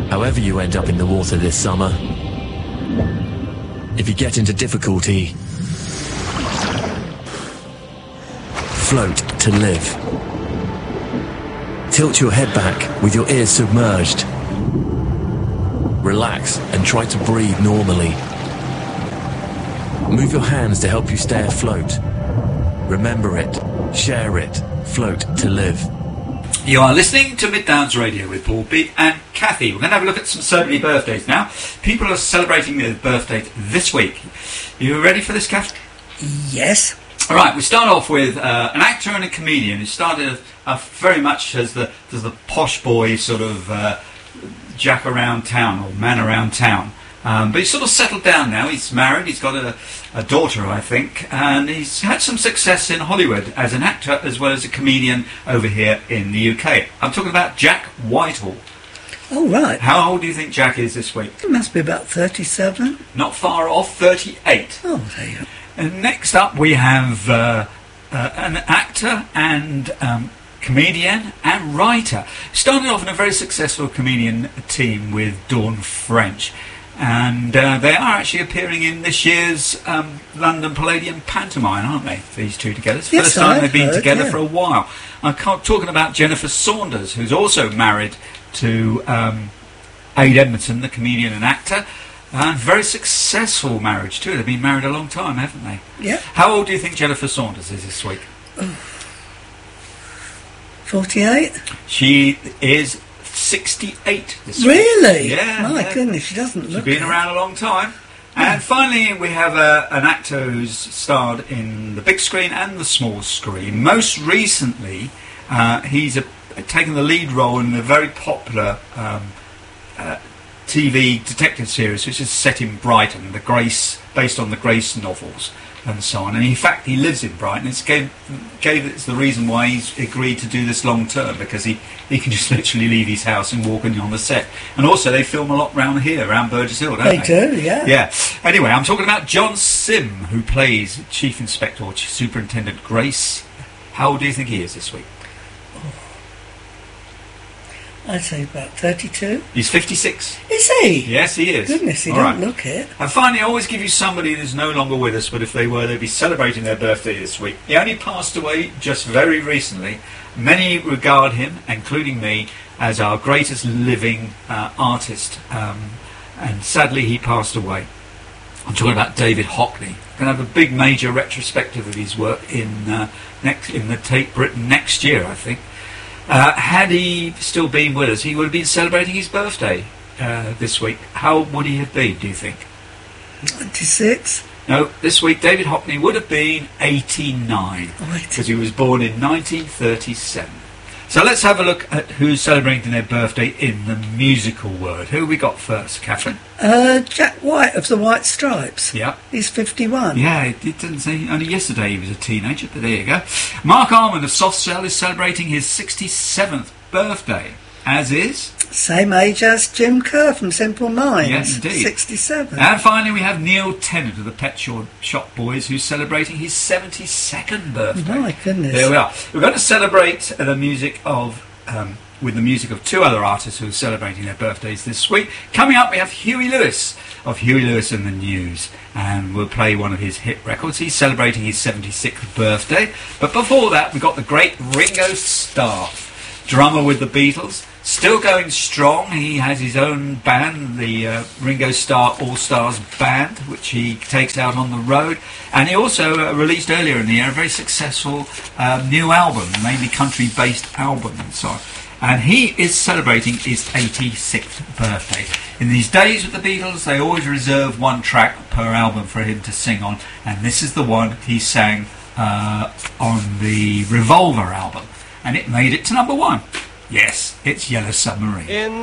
However you end up in the water this summer, if you get into difficulty, float to live. Tilt your head back with your ears submerged. Relax and try to breathe normally. Move your hands to help you stay afloat. Remember it, share it, float to live. You are listening to Mid Downs Radio with Paul B and Kathy. We're going to have a look at some celebrity birthdays now. People are celebrating their birthday this week. You ready for this, Kath? Yes. All right, we start off with an actor and a comedian who started very much as the posh boy sort of jack around town or man around town. But he's sort of settled down now. He's married, he's got a daughter, I think, and he's had some success in Hollywood as an actor as well as a comedian over here in the UK. I'm talking about Jack Whitehall. Oh, right. How old do you think Jack is this week? He must be about 37. Not far off, 38. Oh, there you go. And next up we have an actor and comedian and writer. Started off in a very successful comedian team with Dawn French. And they are actually appearing in this year's London Palladium pantomime, aren't they? These two together. It's the Yes, first time I've they've been heard, together yeah. for a while. I'm talking about Jennifer Saunders, who's also married to Ade Edmondson, the comedian and actor. And very successful marriage too. They've been married a long time, haven't they? Yeah. How old do you think Jennifer Saunders is this week? 48? She is 68 this week. Really? Yeah. My yeah. goodness, she doesn't look She's been it. around a long time. And finally, we have an actor who's starred in the big screen and the small screen. Most recently, he's taken the lead role in a very popular TV detective series, which is set in Brighton, based on the Grace novels and so on. And in fact, he lives in Brighton. It's it's the reason why he's agreed to do this long term, because he can just literally leave his house and walk in on the set. And also, they film a lot round here, around Burgess Hill, don't they? They do, yeah. Yeah. Anyway, I'm talking about John Sim, who plays Chief Inspector or Superintendent Grace. How old do you think he is this week? I'd say about 32. He's 56. Is he? Yes, he is. Goodness, he All don't right. look it. And finally, I always give you somebody who's no longer with us, but if they were, they'd be celebrating their birthday this week. He only passed away just very recently. Many regard him, including me, as our greatest living artist. And sadly, he passed away. I'm talking about David Hockney. We're going to have a big major retrospective of his work in the Tate Britain next year, I think. Had he still been with us, he would have been celebrating his birthday this week. How would he have been, do you think? 96? No, this week David Hockney would have been 89, because he was born in 1937. So let's have a look at who's celebrating their birthday in the musical world. Who we got first, Catherine? Jack White of the White Stripes. Yeah. He's 51. Yeah, it didn't say. Only yesterday he was a teenager, but there you go. Mark Almond of Soft Cell is celebrating his 67th birthday, as is... Same age as Jim Kerr from Simple Minds. Yes, indeed. 67. And finally we have Neil Tennant of the Pet Shop Boys, who's celebrating his 72nd birthday. My goodness. There we are. We're going to celebrate the music of... with the music of two other artists who are celebrating their birthdays this week. Coming up, we have Huey Lewis of Huey Lewis and the News, and we'll play one of his hit records. He's celebrating his 76th birthday. But before that, we've got the great Ringo Starr, drummer with the Beatles, still going strong. He has his own band, the Ringo Starr All-Stars Band, which he takes out on the road. And he also released earlier in the year a very successful new album, mainly country-based album and so on. And he is celebrating his 86th birthday. In these days with the Beatles, they always reserve one track per album for him to sing on, and this is the one he sang on the Revolver album, and it made it to #1. Yes, it's Yellow Submarine.